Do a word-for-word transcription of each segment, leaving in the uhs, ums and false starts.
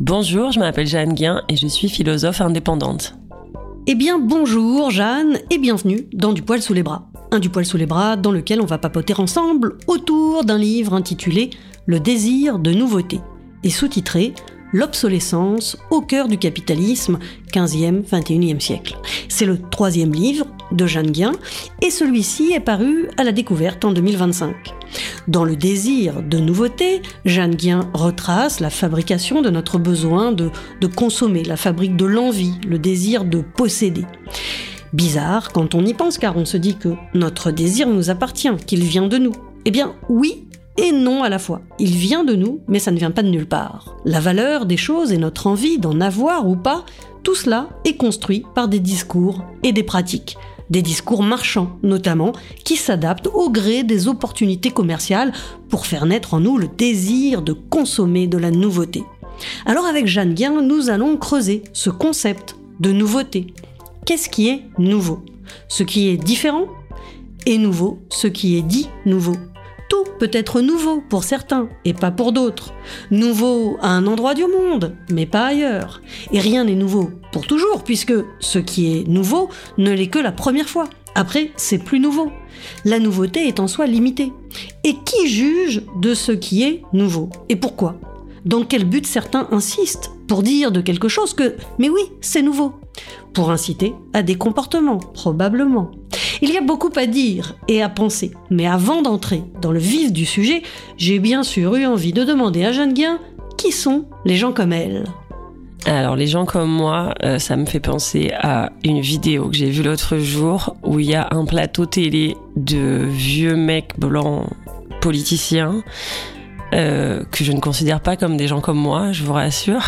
Bonjour, je m'appelle Jeanne Guin et je suis philosophe indépendante. Eh bien bonjour Jeanne et bienvenue dans Du poil sous les bras. Un Du poil sous les bras dans lequel on va papoter ensemble autour d'un livre intitulé « Le désir de nouveauté » et sous-titré « L'obsolescence au cœur du capitalisme, quinzième vingt et unième siècle ». C'est le troisième livre de Jeanne Guin et celui-ci est paru à la découverte en deux mille vingt-cinq. Dans Le désir de nouveauté, Jeanne Guin retrace la fabrication de notre besoin de, de consommer, la fabrique de l'envie, le désir de posséder. Bizarre quand on y pense car on se dit que notre désir nous appartient, qu'il vient de nous. Eh bien oui et non à la fois. Il vient de nous, mais ça ne vient pas de nulle part. La valeur des choses et notre envie d'en avoir ou pas, tout cela est construit par des discours et des pratiques. Des discours marchands, notamment, qui s'adaptent au gré des opportunités commerciales pour faire naître en nous le désir de consommer de la nouveauté. Alors avec Jeanne Guin, nous allons creuser ce concept de nouveauté. Qu'est-ce qui est nouveau ? Ce qui est différent ? Et nouveau, ce qui est dit nouveau. Tout peut être nouveau pour certains et pas pour d'autres. Nouveau à un endroit du monde, mais pas ailleurs. Et rien n'est nouveau pour toujours, puisque ce qui est nouveau ne l'est que la première fois. Après, c'est plus nouveau. La nouveauté est en soi limitée. Et qui juge de ce qui est nouveau ? Et pourquoi ? Dans quel but certains insistent pour dire de quelque chose que « mais oui, c'est nouveau » ? Pour inciter à des comportements, probablement. Il y a beaucoup à dire et à penser, mais avant d'entrer dans le vif du sujet, j'ai bien sûr eu envie de demander à Jeanne Guin qui sont les gens comme elle. Alors les gens comme moi, euh, ça me fait penser à une vidéo que j'ai vue l'autre jour où il y a un plateau télé de vieux mecs blancs politiciens euh, que je ne considère pas comme des gens comme moi, je vous rassure.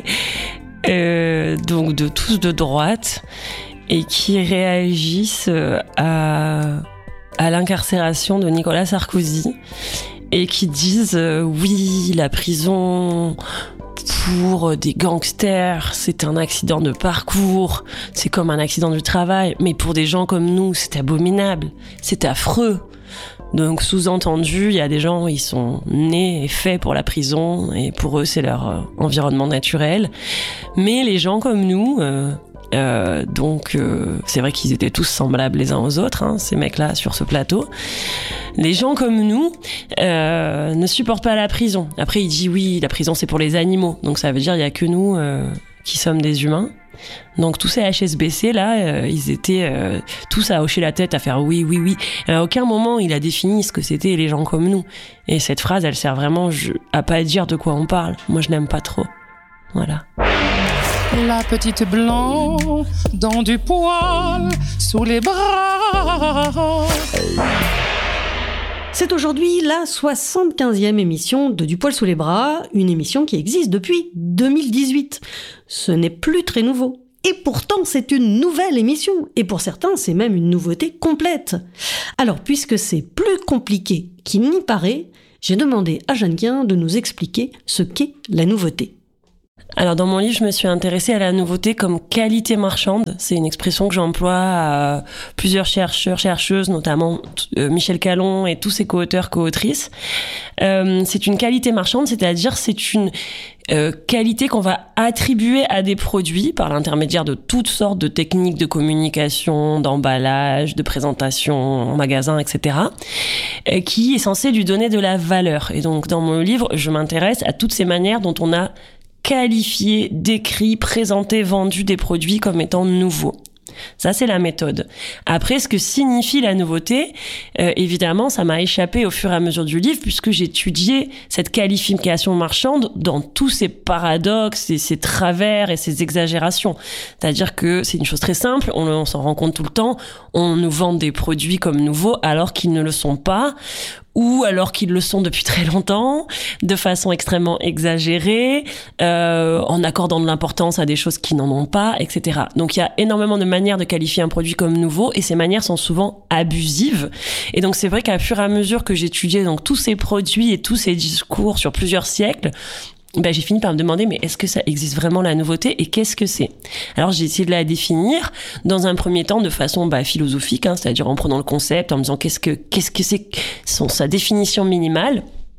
euh, donc de tous de droite et qui réagissent à, à l'incarcération de Nicolas Sarkozy et qui disent euh, oui, la prison pour des gangsters, c'est un accident de parcours, c'est comme un accident du travail, mais pour des gens comme nous, c'est abominable, c'est affreux. Donc sous-entendu, il y a des gens, ils sont nés et faits pour la prison et pour eux, c'est leur euh, environnement naturel. Mais les gens comme nous... Euh, Euh, donc euh, c'est vrai qu'ils étaient tous semblables les uns aux autres, hein, ces mecs-là sur ce plateau. Les gens comme nous euh, ne supportent pas la prison. Après il dit oui, la prison c'est pour les animaux, donc ça veut dire il y a que nous euh, qui sommes des humains. Donc tous ces H S B C là, euh, ils étaient euh, tous à hocher la tête, à faire oui, oui, oui. Et à aucun moment il a défini ce que c'était les gens comme nous. Et cette phrase, elle sert vraiment je, à pas dire de quoi on parle. Moi je n'aime pas trop. Voilà. La petite blanc dans du poil sous les bras. C'est aujourd'hui la soixante-quinzième émission de Du poil sous les bras, une émission qui existe depuis deux mille dix-huit. Ce n'est plus très nouveau. Et pourtant, c'est une nouvelle émission. Et pour certains, c'est même une nouveauté complète. Alors, puisque c'est plus compliqué qu'il n'y paraît, j'ai demandé à Jeanne Guin de nous expliquer ce qu'est la nouveauté. Alors dans mon livre, je me suis intéressée à la nouveauté comme qualité marchande. C'est une expression que j'emploie à plusieurs chercheurs, chercheuses, notamment euh, Michel Callon et tous ses co-auteurs, co-autrices. Euh, c'est une qualité marchande, c'est-à-dire c'est une euh, qualité qu'on va attribuer à des produits par l'intermédiaire de toutes sortes de techniques de communication, d'emballage, de présentation en magasin, et cetera, euh, qui est censée lui donner de la valeur. Et donc dans mon livre, je m'intéresse à toutes ces manières dont on a qualifier, décrit, présenter, vendu des produits comme étant nouveaux. Ça, c'est la méthode. Après, ce que signifie la nouveauté, euh, évidemment, ça m'a échappé au fur et à mesure du livre puisque j'ai étudié cette qualification marchande dans tous ses paradoxes et ses travers et ses exagérations. C'est-à-dire que c'est une chose très simple, on, on s'en rend compte tout le temps, on nous vend des produits comme nouveaux alors qu'ils ne le sont pas, ou alors qu'ils le sont depuis très longtemps, de façon extrêmement exagérée, euh, en accordant de l'importance à des choses qui n'en ont pas, et cetera. Donc il y a énormément de manières de qualifier un produit comme nouveau, et ces manières sont souvent abusives. Et donc c'est vrai qu'à fur et à mesure que j'étudiais donc tous ces produits et tous ces discours sur plusieurs siècles, ben, j'ai fini par me demander, mais est-ce que ça existe vraiment la nouveauté et qu'est-ce que c'est ? Alors j'ai essayé de la définir dans un premier temps de façon bah, philosophique, hein, c'est-à-dire en prenant le concept, en me disant qu'est-ce que, qu'est-ce que c'est son, sa définition minimale.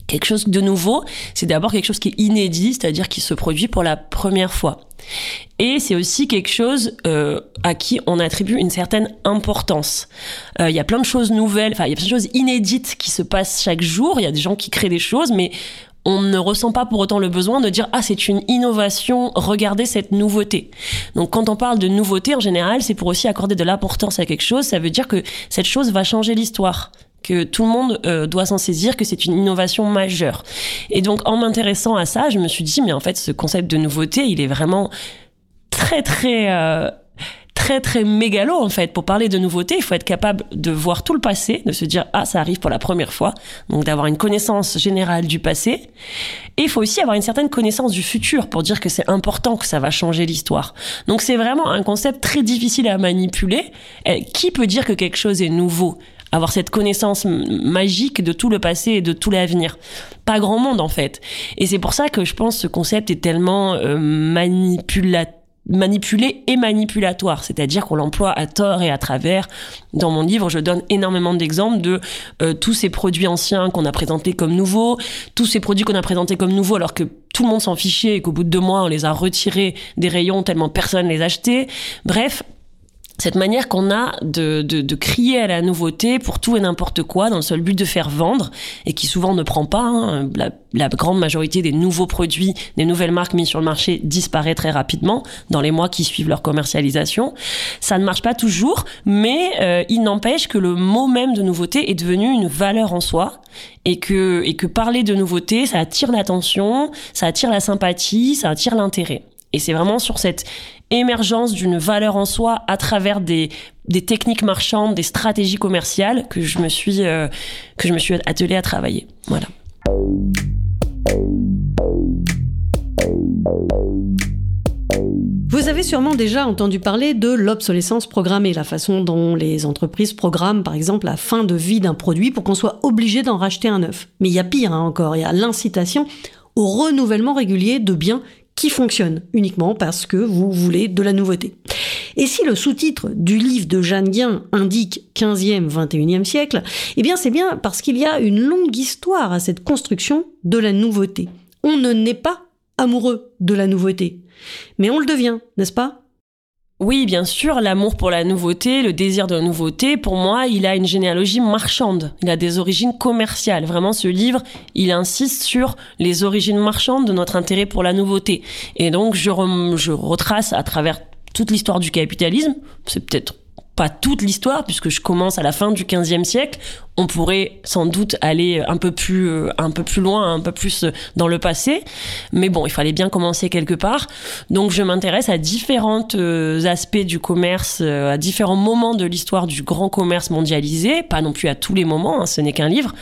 Quelque chose de nouveau, c'est d'abord quelque chose qui est inédit, c'est-à-dire qui se produit pour la première fois. Et c'est aussi quelque chose euh, à qui on attribue une certaine importance. Il euh, y a plein de choses nouvelles, enfin il y a plein de choses inédites qui se passent chaque jour. Il y a des gens qui créent des choses, mais on ne ressent pas pour autant le besoin de dire « Ah, c'est une innovation, regardez cette nouveauté ». Donc quand on parle de nouveauté, en général, c'est pour aussi accorder de l'importance à quelque chose. Ça veut dire que cette chose va changer l'histoire, que tout le monde euh, doit s'en saisir, que c'est une innovation majeure. Et donc, en m'intéressant à ça, je me suis dit, mais en fait, ce concept de nouveauté, il est vraiment très, très, euh, très, très mégalo, en fait. Pour parler de nouveauté, il faut être capable de voir tout le passé, de se dire, ah, ça arrive pour la première fois. Donc, d'avoir une connaissance générale du passé. Et il faut aussi avoir une certaine connaissance du futur pour dire que c'est important, que ça va changer l'histoire. Donc, c'est vraiment un concept très difficile à manipuler. Et qui peut dire que quelque chose est nouveau ? Avoir cette connaissance magique de tout le passé et de tout l'avenir. Pas grand monde, en fait. Et c'est pour ça que je pense que ce concept est tellement euh, manipula- manipulé et manipulatoire. C'est-à-dire qu'on l'emploie à tort et à travers. Dans mon livre, je donne énormément d'exemples de euh, tous ces produits anciens qu'on a présentés comme nouveaux, tous ces produits qu'on a présentés comme nouveaux alors que tout le monde s'en fichait et qu'au bout de deux mois, on les a retirés des rayons tellement personne les achetait. Bref, cette manière qu'on a de, de, de crier à la nouveauté pour tout et n'importe quoi dans le seul but de faire vendre et qui souvent ne prend pas. Hein. La, la grande majorité des nouveaux produits, des nouvelles marques mises sur le marché disparaît très rapidement dans les mois qui suivent leur commercialisation. Ça ne marche pas toujours, mais euh, il n'empêche que le mot même de nouveauté est devenu une valeur en soi et que, et que parler de nouveauté, ça attire l'attention, ça attire la sympathie, ça attire l'intérêt. Et c'est vraiment sur cette émergence d'une valeur en soi à travers des, des techniques marchandes, des stratégies commerciales que je me suis, euh, que je me suis attelée à travailler. Voilà. Vous avez sûrement déjà entendu parler de l'obsolescence programmée, la façon dont les entreprises programment par exemple la fin de vie d'un produit pour qu'on soit obligé d'en racheter un neuf. Mais il y a pire hein, encore, il y a l'incitation au renouvellement régulier de biens qui fonctionne uniquement parce que vous voulez de la nouveauté. Et si le sous-titre du livre de Jeanne Guin indique quinzième vingt et unième siècle, eh bien c'est bien parce qu'il y a une longue histoire à cette construction de la nouveauté. On ne naît pas amoureux de la nouveauté, mais on le devient, n'est-ce pas ? Oui, bien sûr, l'amour pour la nouveauté, le désir de la nouveauté, pour moi, il a une généalogie marchande. Il a des origines commerciales. Vraiment, ce livre, il insiste sur les origines marchandes de notre intérêt pour la nouveauté. Et donc, je, re- je retrace à travers toute l'histoire du capitalisme. C'est peut-être pas toute l'histoire, puisque je commence à la fin du quinzième siècle. On pourrait sans doute aller un peu plus, euh, un peu plus loin, un peu plus dans le passé. Mais bon, il fallait bien commencer quelque part. Donc, je m'intéresse à différents euh, aspects du commerce, euh, à différents moments de l'histoire du grand commerce mondialisé. Pas non plus à tous les moments, hein, ce n'est qu'un livre.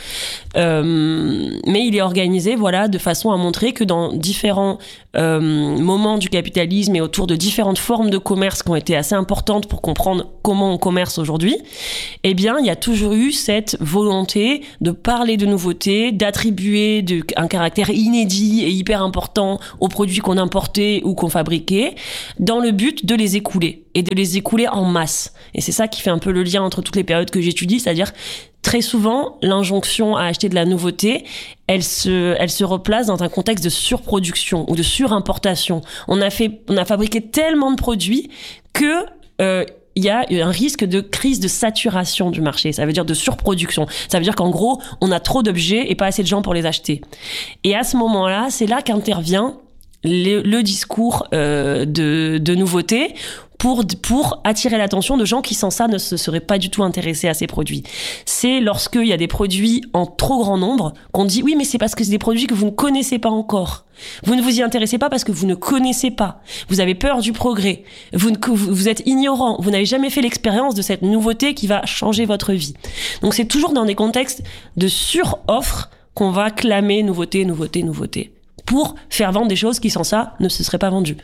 Euh, mais il est organisé, voilà, de façon à montrer que dans différents euh, moments du capitalisme et autour de différentes formes de commerce qui ont été assez importantes pour comprendre comment on commerce aujourd'hui, eh bien, il y a toujours eu cette volonté de parler de nouveautés, d'attribuer de, un caractère inédit et hyper important aux produits qu'on importait ou qu'on fabriquait, dans le but de les écouler, et de les écouler en masse. Et c'est ça qui fait un peu le lien entre toutes les périodes que j'étudie, c'est-à-dire très souvent, l'injonction à acheter de la nouveauté, elle se, elle se replace dans un contexte de surproduction ou de surimportation. On a fait, on a fabriqué tellement de produits que euh, il y a un risque de crise de saturation du marché. Ça veut dire de surproduction. Ça veut dire qu'en gros, on a trop d'objets et pas assez de gens pour les acheter. Et à ce moment-là, c'est là qu'intervient le, le discours euh, de, de nouveauté pour, pour attirer l'attention de gens qui, sans ça, ne se seraient pas du tout intéressés à ces produits. C'est lorsqu'il y a des produits en trop grand nombre qu'on dit « Oui, mais c'est parce que c'est des produits que vous ne connaissez pas encore. Vous ne vous y intéressez pas parce que vous ne connaissez pas. Vous avez peur du progrès. Vous, ne, vous êtes ignorant. Vous n'avez jamais fait l'expérience de cette nouveauté qui va changer votre vie. » Donc, c'est toujours dans des contextes de sur-offre qu'on va clamer nouveauté, nouveauté, nouveauté, pour faire vendre des choses qui, sans ça, ne se seraient pas vendues.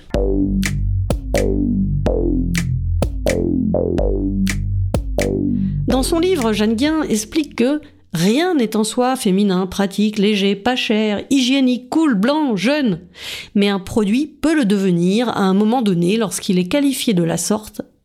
Dans son livre, Jeanne Guin explique que rien n'est en soi féminin, pratique, léger, pas cher, hygiénique, cool, blanc, jeune. Mais un produit peut le devenir à un moment donné lorsqu'il est qualifié de la sorte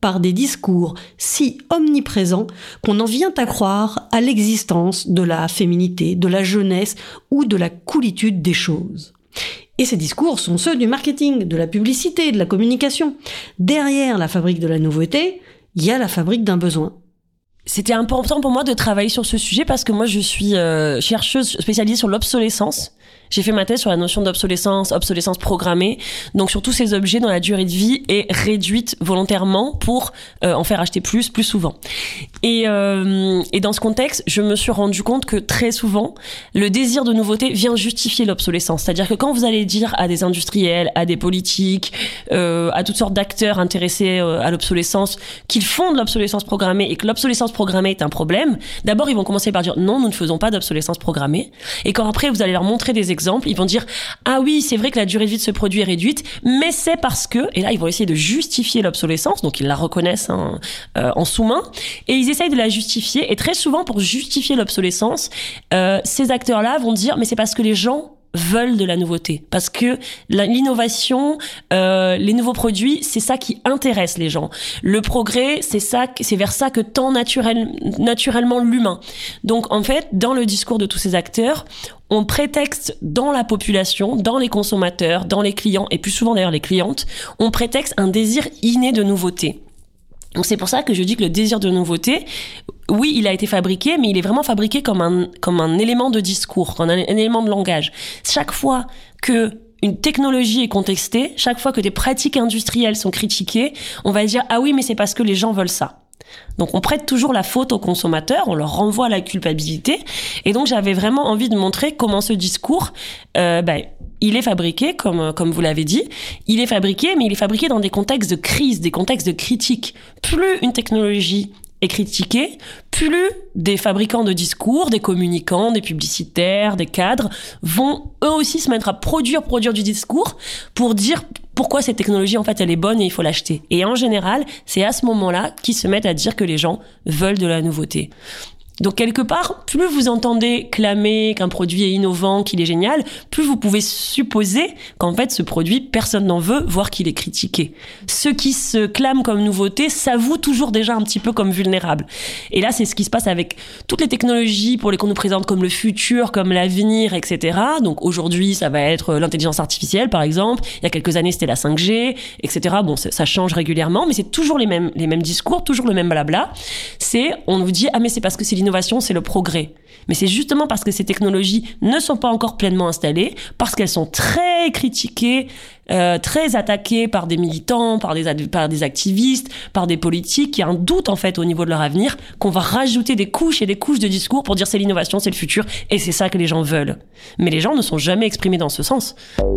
par des discours si omniprésents qu'on en vient à croire à l'existence de la féminité, de la jeunesse ou de la coolitude des choses. Et ces discours sont ceux du marketing, de la publicité, de la communication. Derrière la fabrique de la nouveauté, il y a la fabrique d'un besoin. C'était important pour moi de travailler sur ce sujet parce que moi je suis euh, chercheuse spécialisée sur l'obsolescence. J'ai fait ma thèse sur la notion d'obsolescence, obsolescence programmée, donc sur tous ces objets dont la durée de vie est réduite volontairement pour euh, en faire acheter plus, plus souvent. Et, euh, et dans ce contexte, je me suis rendu compte que très souvent, le désir de nouveauté vient justifier l'obsolescence. C'est-à-dire que quand vous allez dire à des industriels, à des politiques, euh, à toutes sortes d'acteurs intéressés euh, à l'obsolescence qu'ils font de l'obsolescence programmée et que l'obsolescence programmée est un problème, d'abord ils vont commencer par dire non, nous ne faisons pas d'obsolescence programmée. Et quand après vous allez leur montrer des exemples, ils vont dire ah oui, c'est vrai que la durée de vie de ce produit est réduite, mais c'est parce que, et là ils vont essayer de justifier l'obsolescence, donc ils la reconnaissent hein, euh, en sous-main, et ils essayent de la justifier, et très souvent pour justifier l'obsolescence, euh, ces acteurs-là vont dire mais c'est parce que les gens veulent de la nouveauté, parce que la, l'innovation, euh, les nouveaux produits, c'est ça qui intéresse les gens. Le progrès, c'est ça, c'est vers ça que tend naturel, naturellement l'humain. Donc en fait, dans le discours de tous ces acteurs, on prétexte dans la population, dans les consommateurs, dans les clients, et plus souvent d'ailleurs les clientes, on prétexte un désir inné de nouveauté. Donc c'est pour ça que je dis que le désir de nouveauté, oui, il a été fabriqué, mais il est vraiment fabriqué comme un, comme un élément de discours, comme un, un élément de langage. Chaque fois que une technologie est contestée, chaque fois que des pratiques industrielles sont critiquées, on va dire « Ah oui, mais c'est parce que les gens veulent ça ». Donc on prête toujours la faute aux consommateurs, on leur renvoie la culpabilité. Et donc j'avais vraiment envie de montrer comment ce discours... Euh, ben, il est fabriqué, comme, comme vous l'avez dit, il est fabriqué, mais il est fabriqué dans des contextes de crise, des contextes de critique. Plus une technologie est critiquée, plus des fabricants de discours, des communicants, des publicitaires, des cadres vont eux aussi se mettre à produire, produire du discours pour dire pourquoi cette technologie, en fait, elle est bonne et il faut l'acheter. Et en général, c'est à ce moment-là qu'ils se mettent à dire que les gens veulent de la nouveauté. Donc quelque part, plus vous entendez clamer qu'un produit est innovant, qu'il est génial, plus vous pouvez supposer qu'en fait ce produit, personne n'en veut, voire qu'il est critiqué. Ceux qui se clament comme nouveauté s'avouent toujours déjà un petit peu comme vulnérables. Et là, c'est ce qui se passe avec toutes les technologies pour les qu'on nous présente comme le futur, comme l'avenir, et cetera. Donc aujourd'hui, ça va être l'intelligence artificielle, par exemple. Il y a quelques années, c'était la cinq G, et cetera. Bon, ça change régulièrement, mais c'est toujours les mêmes, les mêmes discours, toujours le même blabla. C'est, on nous dit, ah mais c'est parce que c'est l'innovation, c'est le progrès. Mais c'est justement parce que ces technologies ne sont pas encore pleinement installées, parce qu'elles sont très critiquées, euh, très attaquées par des militants, par des, ad- par des activistes, par des politiques, qui a un doute en fait au niveau de leur avenir, qu'on va rajouter des couches et des couches de discours pour dire c'est l'innovation, c'est le futur, et c'est ça que les gens veulent. Mais les gens ne sont jamais exprimés dans ce sens.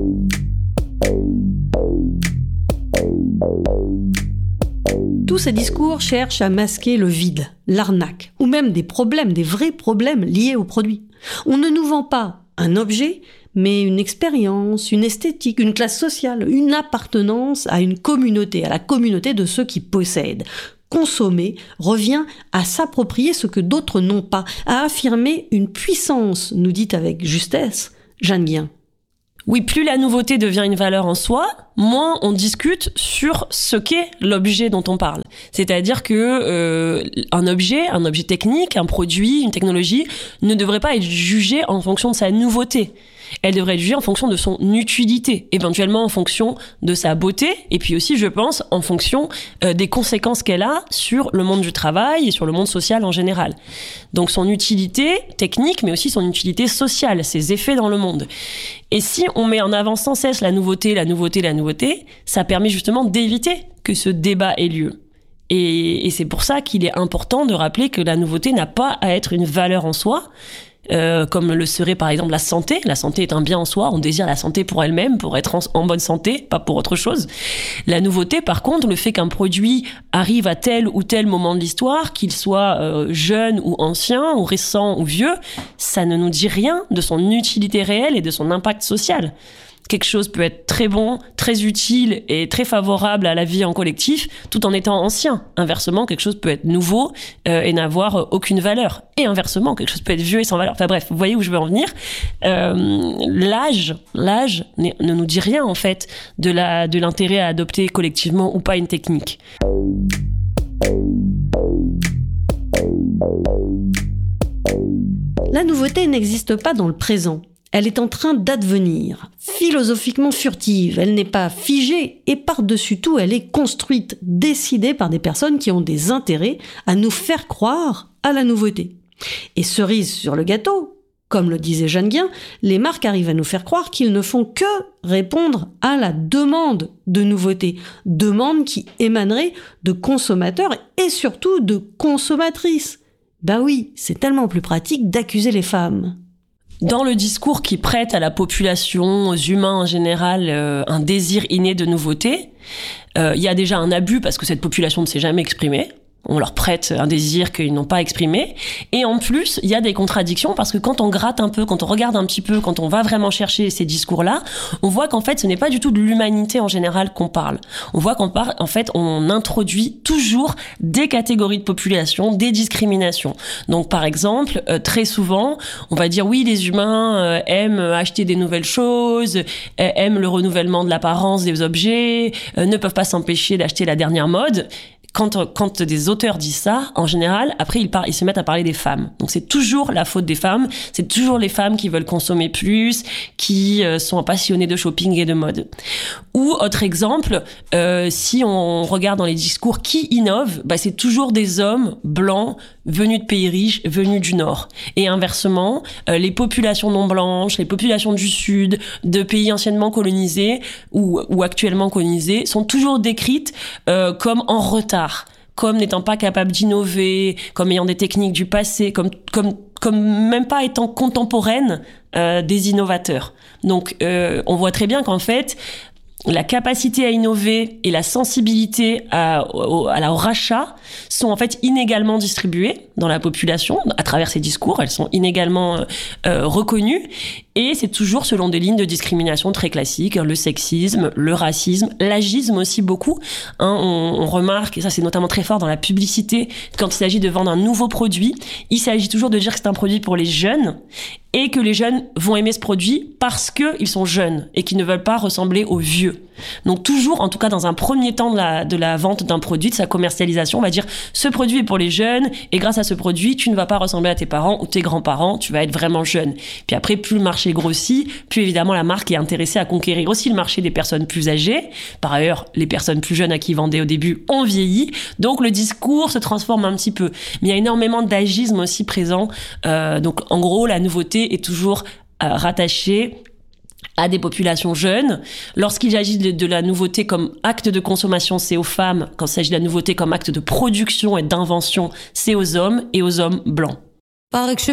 Tous ces discours cherchent à masquer le vide, l'arnaque, ou même des problèmes, des vrais problèmes liés au produit. On ne nous vend pas un objet, mais une expérience, une esthétique, une classe sociale, une appartenance à une communauté, à la communauté de ceux qui possèdent. Consommer revient à s'approprier ce que d'autres n'ont pas, à affirmer une puissance, nous dit avec justesse Jeanne Guien. Oui, plus la nouveauté devient une valeur en soi, moins on discute sur ce qu'est l'objet dont on parle. C'est-à-dire que euh, un objet, un objet technique, un produit, une technologie ne devrait pas être jugé en fonction de sa nouveauté. Elle devrait être jugée en fonction de son utilité, éventuellement en fonction de sa beauté, et puis aussi, je pense, en fonction euh, des conséquences qu'elle a sur le monde du travail et sur le monde social en général. Donc son utilité technique, mais aussi son utilité sociale, ses effets dans le monde. Et si on met en avant sans cesse la nouveauté, la nouveauté, la nouveauté, ça permet justement d'éviter que ce débat ait lieu. Et, et c'est pour ça qu'il est important de rappeler que la nouveauté n'a pas à être une valeur en soi, Euh, comme le serait par exemple la santé. La santé est un bien en soi, on désire la santé pour elle-même, pour être en, en bonne santé, pas pour autre chose. La nouveauté, par contre, le fait qu'un produit arrive à tel ou tel moment de l'histoire, qu'il soit euh, jeune ou ancien, ou récent ou vieux, ça ne nous dit rien de son utilité réelle et de son impact social. Quelque chose peut être très bon, très utile et très favorable à la vie en collectif, tout en étant ancien. Inversement, quelque chose peut être nouveau euh, et n'avoir euh, aucune valeur. Et inversement, quelque chose peut être vieux et sans valeur. Enfin bref, vous voyez où je veux en venir. Euh, l'âge, l'âge ne nous dit rien en fait de, la, de l'intérêt à adopter collectivement ou pas une technique. La nouveauté n'existe pas dans le présent. Elle est en train d'advenir, philosophiquement furtive, elle n'est pas figée et par-dessus tout, elle est construite, décidée par des personnes qui ont des intérêts à nous faire croire à la nouveauté. Et cerise sur le gâteau, comme le disait Jeanne Guin, les marques arrivent à nous faire croire qu'ils ne font que répondre à la demande de nouveauté, demande qui émanerait de consommateurs et surtout de consommatrices. Ben oui, c'est tellement plus pratique d'accuser les femmes. Dans le discours qui prête à la population, aux humains en général, euh, un désir inné de nouveauté, euh, il y a déjà un abus parce que cette population ne s'est jamais exprimée. On leur prête un désir qu'ils n'ont pas exprimé. Et en plus, il y a des contradictions parce que quand on gratte un peu, quand on regarde un petit peu, quand on va vraiment chercher ces discours-là, on voit qu'en fait, ce n'est pas du tout de l'humanité en général qu'on parle. On voit qu'en par... en fait, on introduit toujours des catégories de population, des discriminations. Donc, par exemple, euh, très souvent, on va dire oui, les humains euh, aiment acheter des nouvelles choses, euh, aiment le renouvellement de l'apparence des objets, euh, ne peuvent pas s'empêcher d'acheter la dernière mode. Quand, quand des auteurs disent ça, en général, après, ils, par, ils se mettent à parler des femmes. Donc, c'est toujours la faute des femmes. C'est toujours les femmes qui veulent consommer plus, qui euh, sont passionnées de shopping et de mode. Ou, autre exemple, euh, si on regarde dans les discours qui innovent, bah, c'est toujours des hommes blancs, venus de pays riches, venus du Nord. Et inversement, euh, les populations non blanches, les populations du Sud, de pays anciennement colonisés ou, ou actuellement colonisés, sont toujours décrites euh, comme en retard, comme n'étant pas capables d'innover, comme ayant des techniques du passé, comme, comme, comme même pas étant contemporaines euh, des innovateurs. Donc, euh, on voit très bien qu'en fait, la capacité à innover et la sensibilité à, au, à la, au rachat sont en fait inégalement distribuées dans la population à travers ces discours. Elles sont inégalement euh, reconnues et c'est toujours selon des lignes de discrimination très classiques, le sexisme, le racisme, l'agisme aussi beaucoup. Hein, on, on remarque, et ça c'est notamment très fort dans la publicité, quand il s'agit de vendre un nouveau produit, il s'agit toujours de dire que c'est un produit pour les jeunes et que les jeunes vont aimer ce produit parce qu'ils sont jeunes et qu'ils ne veulent pas ressembler aux vieux. Donc toujours, en tout cas dans un premier temps de la, de la vente d'un produit, de sa commercialisation, on va dire ce produit est pour les jeunes et grâce à ce produit, tu ne vas pas ressembler à tes parents ou tes grands-parents, tu vas être vraiment jeune. Puis après, plus le marché grossit, plus évidemment la marque est intéressée à conquérir aussi le marché des personnes plus âgées. Par ailleurs, les personnes plus jeunes à qui ils vendaient au début ont vieilli, donc le discours se transforme un petit peu. Mais il y a énormément d'agisme aussi présent. Euh, donc en gros, la nouveauté est toujours euh, rattachée à des populations jeunes. Lorsqu'il s'agit de, de la nouveauté comme acte de consommation, c'est aux femmes. Quand il s'agit de la nouveauté comme acte de production et d'invention, c'est aux hommes et aux hommes blancs.